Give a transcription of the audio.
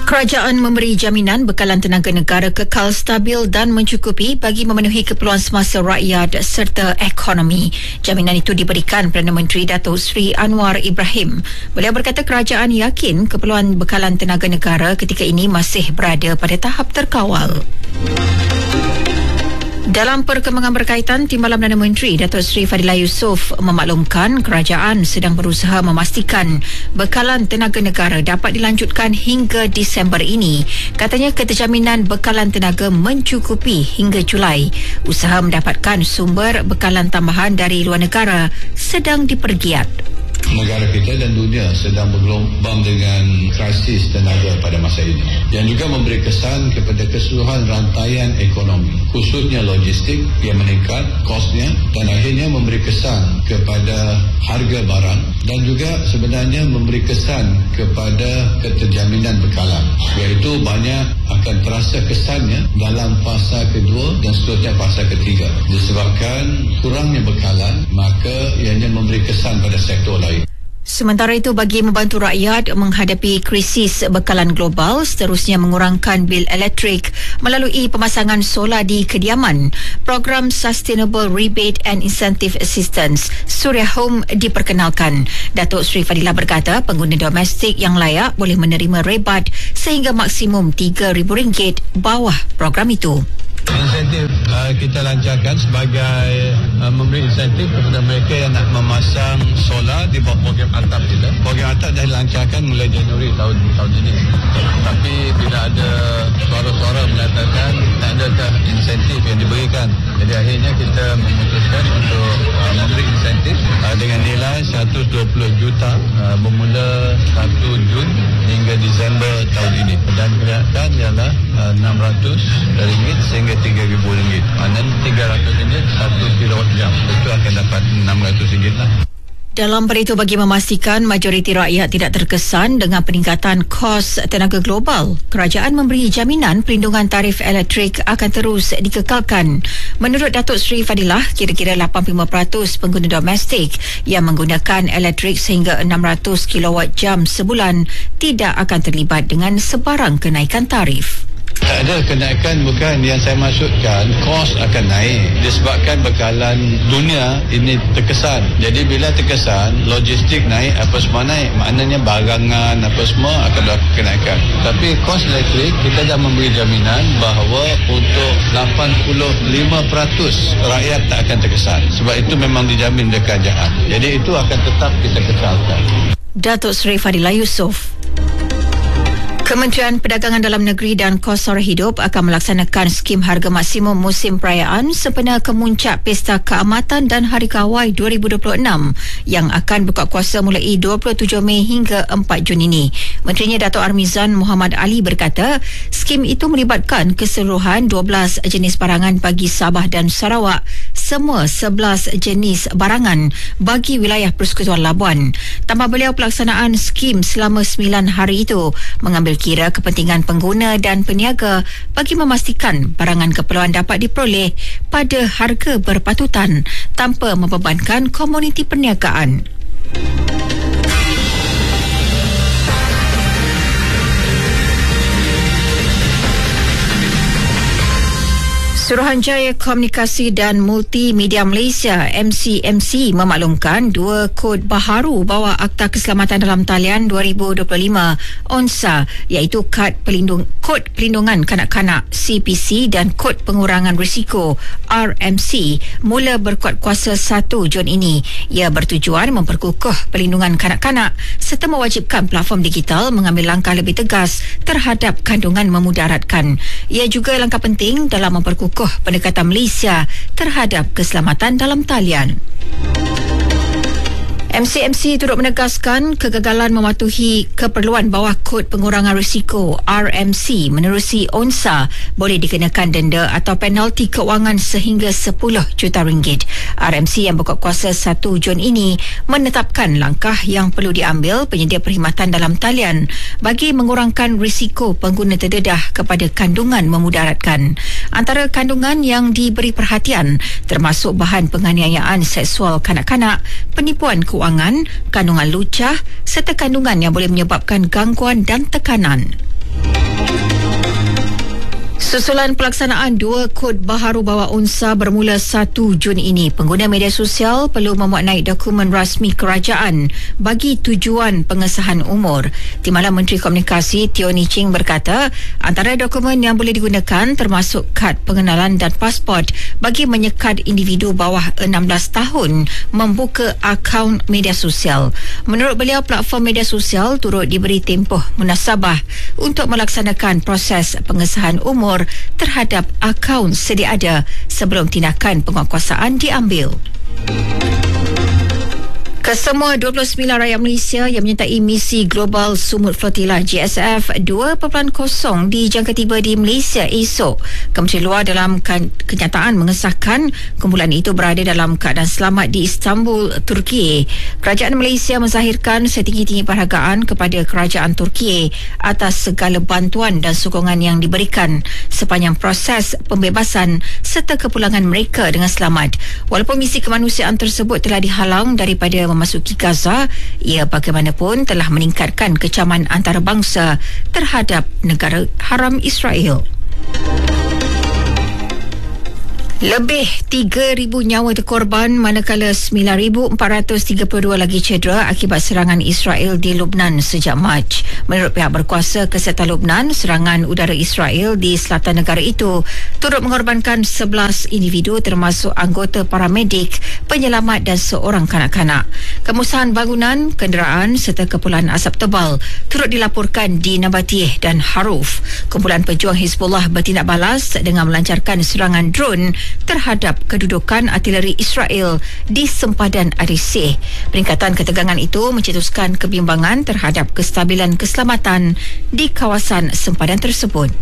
Kerajaan memberi jaminan bekalan tenaga negara kekal stabil dan mencukupi bagi memenuhi keperluan semasa rakyat serta ekonomi. Jaminan itu diberikan Perdana Menteri Datuk Seri Anwar Ibrahim. Beliau berkata kerajaan yakin keperluan bekalan tenaga negara ketika ini masih berada pada tahap terkawal. Dalam perkembangan berkaitan, Timbalan Perdana Menteri Datuk Seri Fadilah Yusof memaklumkan kerajaan sedang berusaha memastikan bekalan tenaga negara dapat dilanjutkan hingga Disember ini. Katanya keterjaminan bekalan tenaga mencukupi hingga Julai. Usaha mendapatkan sumber bekalan tambahan dari luar negara sedang dipergiat. Negara kita dan dunia sedang bergelombang dengan krisis tenaga pada masa ini yang juga memberi kesan kepada keseluruhan rantaian ekonomi, khususnya logistik yang meningkat kosnya dan akhirnya memberi kesan kepada harga barang dan juga sebenarnya memberi kesan kepada keterjaminan bekalan, iaitu banyak akan terasa kesannya dalam fasa kedua dan seterusnya fasa ketiga. Disebabkan kurangnya bekalan, maka ianya memberi kesan pada sektor lain. Sementara itu, bagi membantu rakyat menghadapi krisis bekalan global, seterusnya mengurangkan bil elektrik melalui pemasangan solar di kediaman, program Sustainable Rebate and Incentive Assistance Surya Home diperkenalkan. Datuk Seri Fadilah berkata pengguna domestik yang layak boleh menerima rebat sehingga maksimum RM3,000 bawah program itu. Insentif kita lancarkan sebagai memberi insentif kepada mereka yang nak memasang solar di bawah program atap kita. Program atap dah dilancarkan mulai Januari tahun ini. Tapi bila ada suara-suara menyatakan tak ada insentif yang diberikan, jadi akhirnya kita memutuskan untuk memberi insentif dengan nilai 120 juta bermula 1 Jun hingga Disember tahun ini. Dan kenaikan ialah RM600 sehingga RM3,000. Maknanya RM300 1 kilowatt jam. Itu akan dapat RM600 lah. Dalam pada itu, bagi memastikan majoriti rakyat tidak terkesan dengan peningkatan kos tenaga global, kerajaan memberi jaminan perlindungan tarif elektrik akan terus dikekalkan. Menurut Datuk Seri Fadilah, kira-kira 85% pengguna domestik yang menggunakan elektrik sehingga 600 kilowatt jam sebulan tidak akan terlibat dengan sebarang kenaikan tarif. Tak ada kenaikan, bukan yang saya maksudkan. Kos akan naik disebabkan bekalan dunia ini terkesan. Jadi bila terkesan, logistik naik, apa semua naik. Maknanya barangan apa semua akan berlaku kenaikan. Tapi kos elektrik kita dah memberi jaminan bahawa untuk 85% rakyat tak akan terkesan. Sebab itu memang dijamin oleh kerajaan. Jadi itu akan tetap kita kekalkan. Datuk Seri Fadilah Yusof. Kementerian Perdagangan Dalam Negeri dan Kos Sara Hidup akan melaksanakan skim harga maksimum musim perayaan sempena kemuncak Pesta Keamatan dan Hari Kawai 2026 yang akan buka kuasa mulai 27 Mei hingga 4 Jun ini. Menterinya Dato' Armizan Muhammad Ali berkata, skim itu melibatkan keseluruhan 12 jenis barangan bagi Sabah dan Sarawak, semua 11 jenis barangan bagi wilayah Persekutuan Labuan. Tambah beliau, pelaksanaan skim selama 9 hari itu mengambil kira kepentingan pengguna dan peniaga bagi memastikan barangan keperluan dapat diperoleh pada harga berpatutan tanpa membebankan komuniti perniagaan. Suruhanjaya Komunikasi dan Multimedia Malaysia MCMC memaklumkan 2 kod baharu bawah Akta Keselamatan Dalam Talian 2025 ONSA, iaitu Kod Pelindungan Kanak-kanak CPC dan Kod Pengurangan Risiko RMC mula berkuat kuasa 1 Jun ini. Ia bertujuan memperkukuh pelindungan kanak-kanak serta mewajibkan platform digital mengambil langkah lebih tegas terhadap kandungan memudaratkan. Ia juga langkah penting dalam memperkukuh pendekatan Malaysia terhadap keselamatan dalam talian. MCMC turut menegaskan kegagalan mematuhi keperluan bawah Kod Pengurangan Risiko RMC menerusi ONSA boleh dikenakan denda atau penalti kewangan sehingga RM10 juta. RMC yang berkuat kuasa 1 Jun ini menetapkan langkah yang perlu diambil penyedia perkhidmatan dalam talian bagi mengurangkan risiko pengguna terdedah kepada kandungan memudaratkan. Antara kandungan yang diberi perhatian termasuk bahan penganiayaan seksual kanak-kanak, penipuan keuangan, kandungan lucah serta kandungan yang boleh menyebabkan gangguan dan tekanan. Susulan pelaksanaan 2 kod baharu bawah unsa bermula 1 Jun ini, pengguna media sosial perlu memuat naik dokumen rasmi kerajaan bagi tujuan pengesahan umur. Timbalan Menteri Komunikasi Teo Nii Ching berkata, antara dokumen yang boleh digunakan termasuk kad pengenalan dan pasport bagi menyekat individu bawah 16 tahun membuka akaun media sosial. Menurut beliau, platform media sosial turut diberi tempoh munasabah untuk melaksanakan proses pengesahan umur terhadap akaun sedia ada sebelum tindakan penguatkuasaan diambil. Kesemua 29 rakyat Malaysia yang menyertai misi Global Sumut Flotilla GSF 2.0 dijangka tiba di Malaysia esok. Kementerian Luar dalam kenyataan mengesahkan kumpulan itu berada dalam keadaan selamat di Istanbul, Turki. Kerajaan Malaysia menzahirkan setinggi-tinggi penghargaan kepada kerajaan Turki atas segala bantuan dan sokongan yang diberikan sepanjang proses pembebasan serta kepulangan mereka dengan selamat. Walaupun misi kemanusiaan tersebut telah dihalang daripada memasuki Gaza, ia bagaimanapun telah meningkatkan kecaman antarabangsa terhadap negara haram Israel. Lebih 3,000 nyawa terkorban manakala 9,432 lagi cedera akibat serangan Israel di Lubnan sejak Mac. Menurut pihak berkuasa kesihatan Lubnan, serangan udara Israel di selatan negara itu turut mengorbankan 11 individu termasuk anggota paramedik, penyelamat dan seorang kanak-kanak. Kemusnahan bangunan, kenderaan serta kepulan asap tebal turut dilaporkan di Nabatih dan Haruf. Kumpulan pejuang Hizbullah bertindak balas dengan melancarkan serangan drone terhadap kedudukan artileri Israel di sempadan Ariseh. Peningkatan ketegangan itu mencetuskan kebimbangan terhadap kestabilan keselamatan di kawasan sempadan tersebut.